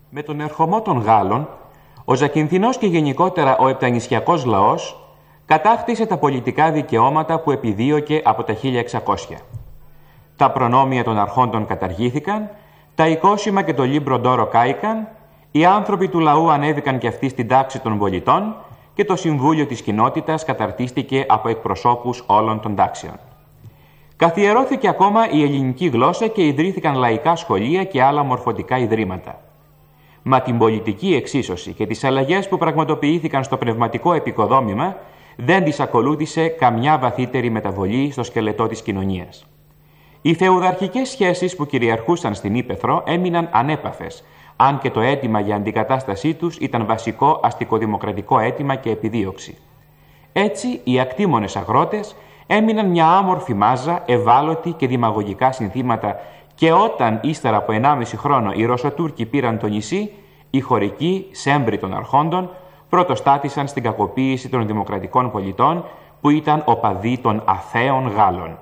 Με τον ερχομό των Γάλλων, ο Ζακυνθινός και γενικότερα ο επτανησιακός λαός κατάκτησε τα πολιτικά δικαιώματα που επιδίωκε από τα 1600. Τα προνόμια των αρχόντων καταργήθηκαν, τα οικόσιμα και το λίμπρο ντόρο κάηκαν, οι άνθρωποι του λαού ανέβηκαν και αυτοί στην τάξη των πολιτών και το Συμβούλιο της Κοινότητας καταρτίστηκε από εκπροσώπους όλων των τάξεων. Καθιερώθηκε ακόμα η ελληνική γλώσσα και ιδρύθηκαν λαϊκά σχολεία και άλλα μορφωτικά ιδρύματα. Μα την πολιτική εξίσωση και τις αλλαγές που πραγματοποιήθηκαν στο πνευματικό επικοδόμημα δεν τις ακολούθησε καμιά βαθύτερη μεταβολή στο σκελετό της κοινωνίας. Οι φεουδαρχικές σχέσεις που κυριαρχούσαν στην Ύπαιθρο έμειναν ανέπαφες, αν και το αίτημα για αντικατάστασή τους ήταν βασικό αστικοδημοκρατικό αίτημα και επιδίωξη. Έτσι, οι ακτήμονες αγρότες έμειναν μια άμορφη μάζα, ευάλωτη και δημαγωγικά συνθήματα, και όταν ύστερα από 1,5 χρόνο οι Ρωσοτούρκοι πήραν το νησί, οι χωρικοί, σέμπροι των αρχόντων, πρωτοστάτησαν στην κακοποίηση των δημοκρατικών πολιτών που ήταν οπαδοί των αθέων Γάλλων.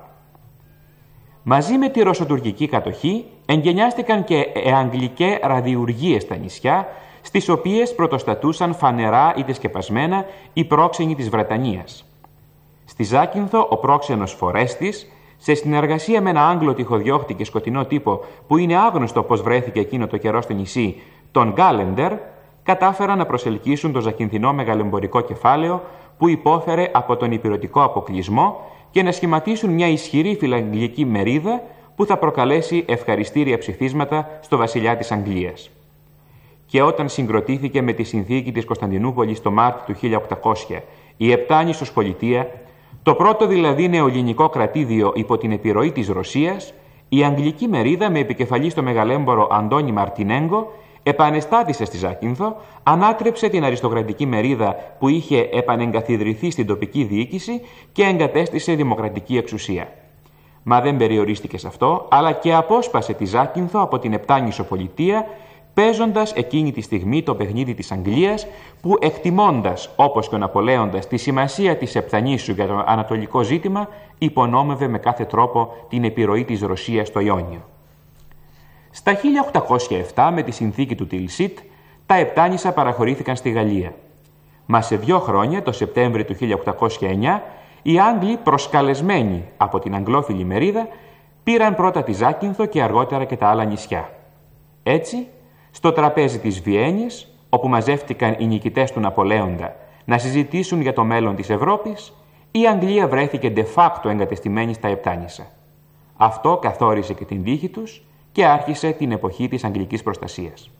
Μαζί με τη ρωσοτουρκική κατοχή εγγενιάστηκαν και αγγλικές ραδιουργίες στα νησιά, στις οποίες πρωτοστατούσαν φανερά είτε σκεπασμένα οι πρόξενοι της Βρετανίας. Στη Ζάκυνθο ο πρόξενος Φορέστης, σε συνεργασία με ένα Άγγλο τυχοδιώχτη και σκοτεινό τύπο που είναι άγνωστο πώς βρέθηκε εκείνο το καιρό στο νησί, τον Γκάλεντερ, κατάφεραν να προσελκύσουν το ζακυνθινό μεγαλεμπορικό κεφάλαιο που υπόφερε από τον ηπειρωτικό αποκλεισμό και να σχηματίσουν μια ισχυρή φιλαγγλική μερίδα που θα προκαλέσει ευχαριστήρια ψηφίσματα στο βασιλιά της Αγγλίας. Και όταν συγκροτήθηκε με τη συνθήκη της Κωνσταντινούπολης το Μάρτιο του 1800 η Επτάνησος πολιτεία, το πρώτο δηλαδή νεοελληνικό κρατήδιο υπό την επιρροή της Ρωσίας, η αγγλική μερίδα με επικεφαλή στο μεγαλέμπορο Αντώνη Μαρτινέγκο επανεστάτησε στη Ζάκυνθο, ανάτρεψε την αριστοκρατική μερίδα που είχε επανεγκαθιδρυθεί στην τοπική διοίκηση και εγκατέστησε δημοκρατική εξουσία. Μα δεν περιορίστηκε σε αυτό, αλλά και απόσπασε τη Ζάκυνθο από την Επτάνησο πολιτεία, παίζοντας εκείνη τη στιγμή το παιχνίδι της Αγγλίας, που εκτιμώντας, όπως και ο Ναπολέοντας, τη σημασία της Επτανήσου για το ανατολικό ζήτημα, υπονόμευε με κάθε τρόπο την επιρροή της Ρωσίας στο Ιόνιο. Στα 1807, με τη συνθήκη του Τιλσίτ, τα Επτάνησα παραχωρήθηκαν στη Γαλλία. Μα σε 2 χρόνια, το Σεπτέμβριο του 1809, οι Άγγλοι, προσκαλεσμένοι από την αγγλόφιλη μερίδα, πήραν πρώτα τη Ζάκυνθο και αργότερα και τα άλλα νησιά. Έτσι, στο τραπέζι της Βιέννης, όπου μαζεύτηκαν οι νικητές του Ναπολέοντα να συζητήσουν για το μέλλον της Ευρώπης, η Αγγλία βρέθηκε de facto εγκατεστημένη στα Επτάνησα. Αυτό καθόρισε και την τύχη τους και άρχισε την εποχή της Αγγλικής προστασίας.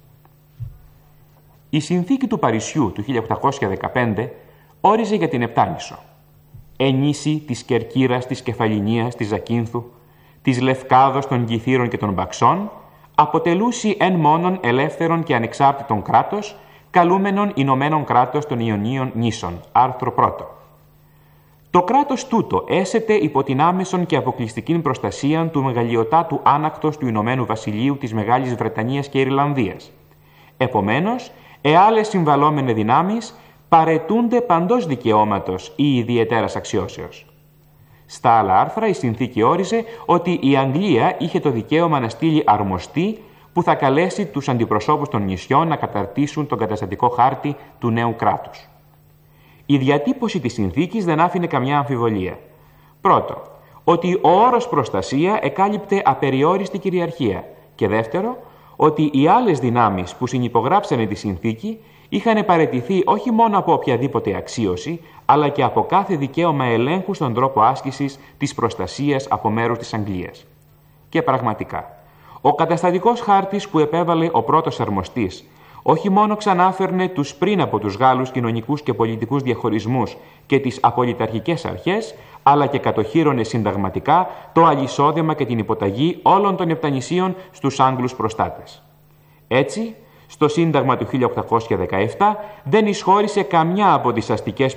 Η συνθήκη του Παρισιού του 1815 όριζε για την Επτάνησο ενίση της Κερκύρας, της Κεφαλινίας, της Ζακύνθου, της Λευκάδος, των Κιθήρων και των Μπαξών, αποτελούσι εν μόνον ελεύθερον και ανεξάρτητον κράτος, καλούμενον Ηνωμένων κράτος των Ιωνίων νήσων, άρθρο 1. Το κράτος τούτο έσεται υπό την άμεσον και αποκλειστική προστασία του μεγαλειοτάτου άνακτος του Ηνωμένου Βασιλείου της Μεγάλης Βρετανίας και Ιρλανδίας. Επομένως, άλλες συμβαλόμενες δυνάμεις παρετούνται παντός δικαιώματος ή ιδιαιτέρας αξιώσεως. Στα άλλα άρθρα η συνθήκη όριζε ότι η Αγγλία είχε το δικαίωμα να στείλει αρμοστή που θα καλέσει τους αντιπροσώπους των νησιών να καταρτήσουν τον καταστατικό χάρτη του νέου κράτους. Η διατύπωση της συνθήκης δεν άφηνε καμιά αμφιβολία. Πρώτο, ότι ο όρος προστασία εκάλυπτε απεριόριστη κυριαρχία. Και δεύτερο, ότι οι άλλες δυνάμεις που συνυπογράψανε τη συνθήκη είχαν παραιτηθεί όχι μόνο από οποιαδήποτε αξίωση, αλλά και από κάθε δικαίωμα ελέγχου στον τρόπο άσκησης της προστασίας από μέρους της Αγγλίας. Και πραγματικά, ο καταστατικός χάρτης που επέβαλε ο πρώτος αρμοστής όχι μόνο ξανάφερνε τους πριν από τους Γάλλους κοινωνικούς και πολιτικούς διαχωρισμούς και τις απολυταρχικές αρχές, αλλά και κατοχύρωνε συνταγματικά το αλυσόδεμα και την υποταγή όλων των Επτανησίων στους Άγγλους προστάτες. Έτσι, στο Σύνταγμα του 1817 δεν εισχώρησε καμιά από τις αστικές